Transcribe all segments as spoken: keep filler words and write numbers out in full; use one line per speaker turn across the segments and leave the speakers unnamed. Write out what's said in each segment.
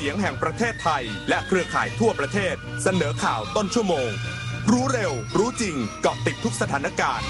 เสียงแห่งประเทศไทยและเครือข่ายทั่วประเทศเสนอข่าวต้นชั่วโมงรู้เร็วรู้จริงเกาะติดทุกสถานการณ์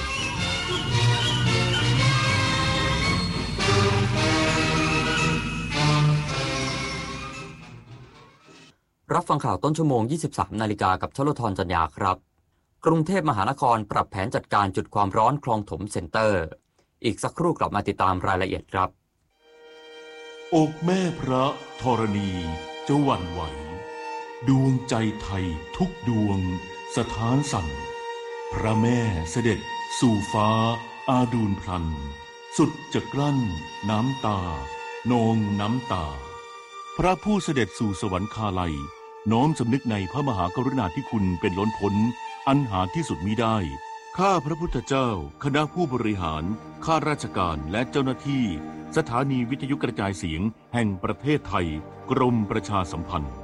รับฟังข่าวต้นชั่วโมง ยี่สิบสาม นาฬิกากับชลธรจัญญาครับกรุงเทพมหานครปรับแผนจัดการจุดความร้อนคลองถมเซ็นเตอร์อีกสักครู่กลับมาติดตามรายละเอียดครับ
อกแม่พระธรณีจะหวั่นไหวดวงใจไทยทุกดวงสถานสั่นพระแม่เสด็จสู่ฟ้าอาดูลพลันสุดจะกลั้นน้ำตานองน้ำตาพระผู้เสด็จสู่สวรรคาลัยน้อมสำนึกในพระมหากรุณาธิคุณเป็นล้นพ้นอันหาที่สุดมิได้ข้าพระพุทธเจ้าคณะผู้บริหารข้าราชการและเจ้าหน้าที่สถานีวิทยุกระจายเสียงแห่งประเทศไทยกรมประชาสัมพันธ์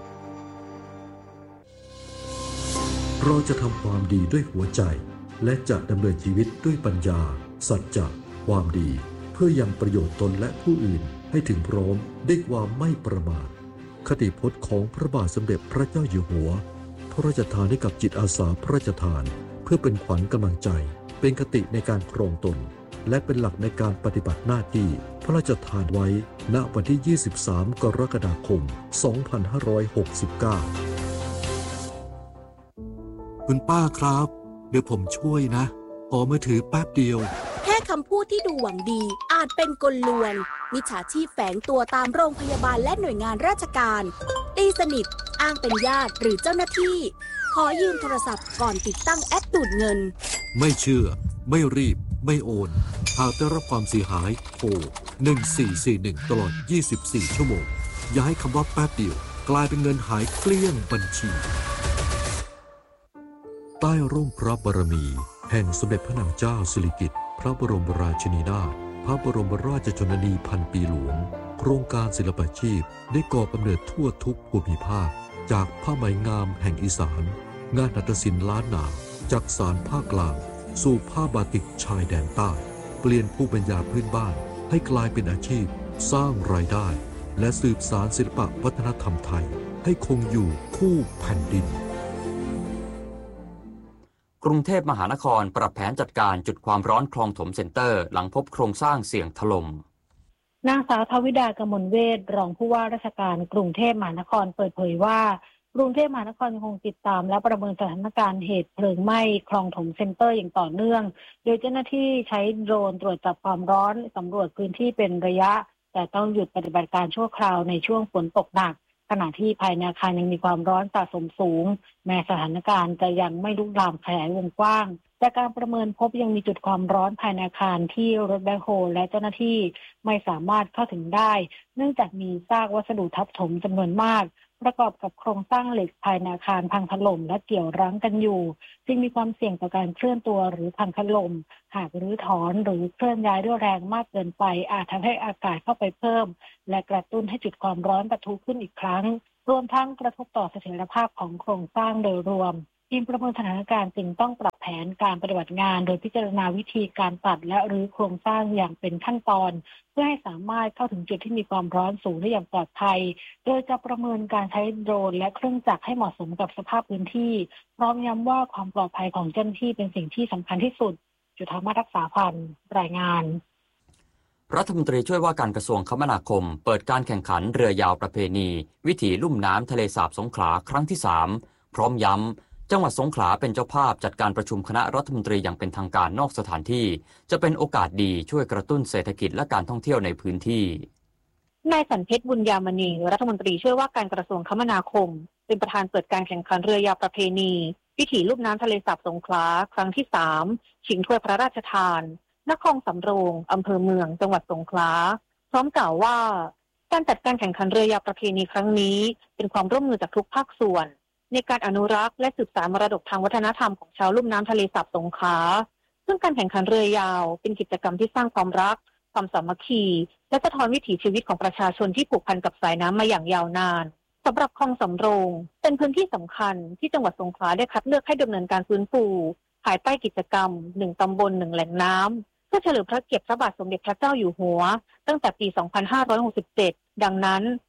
เราจะทำความดีด้วยหัวใจและจะดำเนินชีวิตด้วยปัญญาสัจจะความดีเพื่อยังประโยชน์ตนและผู้อื่นให้ถึงพร้อมด้วยความไม่ประมาทคติพจน์ของพระบาทสมเด็จพระเจ้าอยู่หัวพระราชทานให้กับจิตอาสาพระราชทานเพื่อเป็นขวัญกำลังใจเป็นคติในการครองตนและเป็นหลักในการปฏิบัติหน้าที่พระราชทานไว้ณวันที่ยี่สิบสามกรกฎาคมสองพันห้าร้อยหกสิบเก้าคุณป้าครับเดี๋ยวผมช่วยนะขอมือถือแป๊บเดียว
แค่คำพูดที่ดูหวังดีอาจเป็นกลลวงมิจฉาชีพแฝงตัวตามโรงพยาบาลและหน่วยงานราชการตีสนิทอ้างเป็นญาติหรือเจ้าหน้าที่ขอยืมโทรศัพท์ก่อนติดตั้งแอปดูดเงิน
ไม่เชื่อไม่รีบไม่โอนหากได้รับความเสียหายโทรหนึ่งสี่สี่หนึ่งตลอดยี่สิบสี่ชั่วโมงอย่าให้คำว่าแป๊บเดียวกลายเป็นเงินหายเกลี้ยงบัญชีใต้ร่มพระบารมีแห่งสมเด็จพระนางเจ้าสิริกิติ์พระบรมราชินีนาถพระบรมราชชนนีพันปีหลวงโครงการศิลปาชีพได้ก่อกำเนิดทั่วทุกภูมิภาคจากผ้าไหมงามแห่งอีสานงานหัตถศิลป์ล้านนาจากสารภาคกลางสู่ผ้าบาติกชายแดนใต้เปลี่ยนภูมิปัญญาพื้นบ้านให้กลายเป็นอาชีพสร้างรายได้และสืบสานศิลปวัฒนธรรมไทยให้คงอยู่คู่แผ่นดิน
กรุงเทพมหานครปรับแผนจัดการจุดความร้อนคลองถมเซ็นเตอร์หลังพบโครงสร้างเสี่ยงถล่ม
นางสาวทวิดากมลเวชรองผู้ว่าราชการกรุงเทพมหานครเปิดเผยว่ากรุงเทพมหานครคงติดตามและประเมินสถานการณ์เหตุเพลิงไหม้คลองถมเซ็นเตอร์อย่างต่อเนื่องโดยเจ้าหน้าที่ใช้โดรนตรวจจับความร้อนสำรวจพื้นที่เป็นระยะแต่ต้องหยุดปฏิบัติการชั่วคราวในช่วงฝนตกหนักขณะที่ภายในอาคารยังมีความร้อนสะสมสูงแม้สถานการณ์จะยังไม่ลุกลามขยายวงกว้างจากการประเมินพบยังมีจุดความร้อนภายในอาคารที่รถแบ็คโฮและเจ้าหน้าที่ไม่สามารถเข้าถึงได้เนื่องจากมีซากวัสดุทับถมจำนวนมากประกอบกับโครงสร้างเหล็กภายในอาคารพังถล่มและเกี่ยวรั้งกันอยู่จึงมีความเสี่ยงต่อการเคลื่อนตัวหรือพังถล่มหากรื้อถอนหรือเคลื่อนย้ายด้วยแรงมากเกินไปอาจทำให้อากาศเข้าไปเพิ่มและกระตุ้นให้จุดความร้อนปะทุขึ้นอีกครั้งรวมทั้งกระทบต่อเสถียรภาพของโครงสร้างโดยรวมทีมประเมินสถานการณ์จึงต้องปรับแผนการปฏิบัติงานโดยพิจารณาวิธีการตัดและรื้อโครงสร้างอย่างเป็นขั้นตอนเพื่อให้สามารถเข้าถึงจุดที่มีความร้อนสูงได้อย่างปลอดภัยโดยจะประเมินการใช้โดรนและเครื่องจักรให้เหมาะสมกับสภาพพื้นที่พร้อมย้ำว่าความปลอดภัยของเจ้าหน้าที่เป็นสิ่งที่สำคัญที่สุดจุฑามาศรักษาพันธ์รายงาน
รัฐมนตรีช่วยว่าการกระทรวงคมนาคมเปิดการแข่งขันเรือยาวประเพณีวิถีลุ่มน้ำทะเลสาบสงขลาครั้งที่สามพร้อมย้ำจังหวัดสงขลาเป็นเจ้าภาพจัดการประชุมคณะรัฐมนตรีอย่างเป็นทางการนอกสถานที่จะเป็นโอกาสดีช่วยกระตุ้นเศรษฐกิจและการท่องเที่ยวในพื้นที่
นายสันเพชรบุญยามณีรัฐมนตรีช่วยว่าการกระทรวงคมนาคมเป็นประธานเปิดการแข่งขันเรือยาวประเพณีวิถีลุ่มน้ำทะเลสาบสงขลาครั้งที่สามชิงถ้วยพระราชทานนครสำโรงอำเภอเมืองจังหวัดสงขลาพร้อมกล่าวว่าการจัดการแข่งขันเรือยาวประเพณีครั้งนี้เป็นความร่วมมือจากทุกภาคส่วนในการอนุรักษ์และสืบสานมรดกทางวัฒนธรรมของชาวลุ่มน้ำทะเลสาบสงขลาซึ่งการแข่งขันเรือยาวเป็นกิจกรรมที่สร้างความรักความสามัคคีและสะท้อนวิถีชีวิตของประชาชนที่ผูกพันกับสายน้ำมาอย่างยาวนานสำหรับคลองสำโรงเป็นพื้นที่สำคัญที่จังหวัดสงขลาได้คัดเลือกให้ดำเนินการฟื้นฟูภายใต้กิจกรรมหนึ่งตำบลหนึ่งแหล่งน้ำเพื่อเฉลิมพระเกียรติพระบาทสมเด็จพระเจ้าอยู่หัวตั้งแต่ปี สองพันห้าร้อยหกสิบเจ็ด ดังนั้น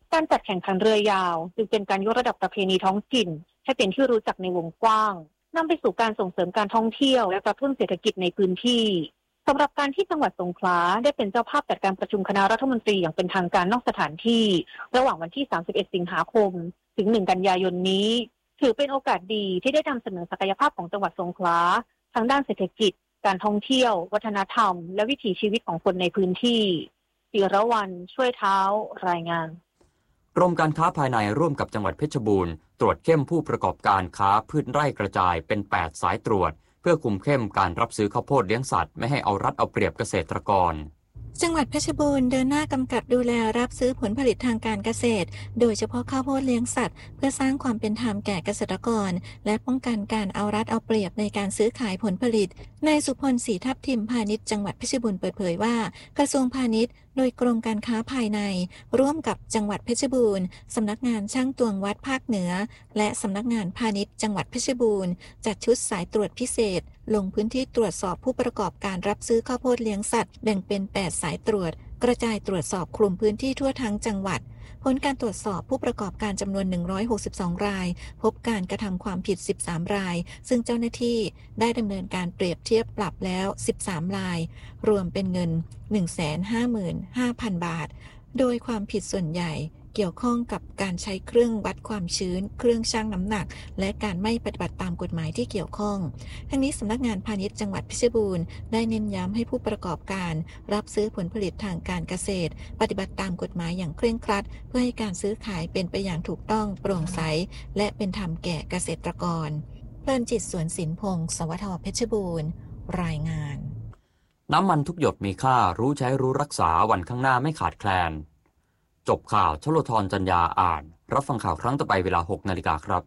การจัดแข่งขันเรือยาวจึงเป็นการยกระดับประเพณีท้องถิ่นให้เป็นที่รู้จักในวงกว้างนำไปสู่การส่งเสริมการท่องเที่ยวและกระตุ้นเศรษฐกิจในพื้นที่สำหรับการที่จังหวัดสงขลาได้เป็นเจ้าภาพจัดการประชุมคณะรัฐมนตรีอย่างเป็นทางการนอกสถานที่ระหว่างวันที่สามสิบเอ็ดสิงหาคมถึงหนึ่งกันยายนนี้ถือเป็นโอกาสดีที่ได้นำเสนอศักยภาพของจังหวัดสงขลาทั้งด้านเศรษฐกิจการท่องเที่ยววัฒนธรรมและวิถีชีวิตของคนในพื้นที่ศิรวรรณช่วยเท้ารายงาน
กรมการค้าภายในร่วมกับจังหวัดเพชรบูรณ์ตรวจเข้มผู้ประกอบการค้าพืชไร่กระจายเป็นแปดสายตรวจเพื่อคุมเข้มการรับซื้อข้าวโพดเลี้ยงสัตว์ไม่ให้เอารัดเอาเปรียบเกษตรกร
จังหวัดเพชรบูรณ์เดินหน้ากำกับดูแลรับซื้อผลผลิตทางการเกษตรโดยเฉพาะข้าวโพดเลี้ยงสัตว์เพื่อสร้างความเป็นธรรมแก่เกษตรกรและป้องกันการเอารัดเอาเปรียบในการซื้อขายผลผลิตนายสุพลศรีทับทิมพาณิชย์จังหวัดเพชรบูรณ์เปิดเผยว่ากระทรวงพาณิชย์โดยกรมการค้าภายในร่วมกับจังหวัดเพชรบูรณ์สำนักงานช่างตวงวัดภาคเหนือและสำนักงานพาณิชย์จังหวัดเพชรบูรณ์จัดชุดสายตรวจพิเศษลงพื้นที่ตรวจสอบผู้ประกอบการรับซื้อข้าวโพดเลี้ยงสัตว์แบ่งเป็นแปดสายตรวจกระจายตรวจสอบคลุมพื้นที่ทั่วทั้งจังหวัดผลการตรวจสอบผู้ประกอบการจำนวนหนึ่งร้อยหกสิบสองรายพบการกระทำความผิดสิบสามรายซึ่งเจ้าหน้าที่ได้ดำเนินการเปรียบเทียบปรับแล้วสิบสามรายรวมเป็นเงิน หนึ่งแสนห้าหมื่นห้าพัน บาทโดยความผิดส่วนใหญ่เกี่ยวข้องกับการใช้เครื่องวัดความชื้นเครื่องชั่งน้ำหนักและการไม่ปฏิบัติตามกฎหมายที่เกี่ยวข้องทั้งนี้สำนักงานพาณิชย์จังหวัดเพชรบูรณ์ได้เน้นย้ำให้ผู้ประกอบการรับซื้อผลผลิตทางการเกษตรปฏิบัติตามกฎหมายอย่างเคร่งครัดเพื่อให้การซื้อขายเป็นไปอย่างถูกต้องโปร่งใสและเป็นธรรมแก่เกษตรกรเพลินจิตสวนศิลป์พงศ์สวทเพชรบูรณ์รายงาน
น้ำมันทุกหยดมีค่ารู้ใช้รู้รักษาวันข้างหน้าไม่ขาดแคลนจบข่าวชโลธรจัญญาอ่านรับฟังข่าวครั้งต่อไปเวลา หกนาฬิกาครับ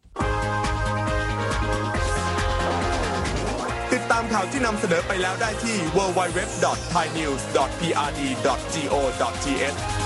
ติดตามข่าวที่นำเสนอไปแล้วได้ที่ ดับเบิลยู ดับเบิลยู ดับเบิลยู ดอท ไทยนิวส์ ดอท พี อาร์ ดี ดอท จี โอ ดอท ที เอช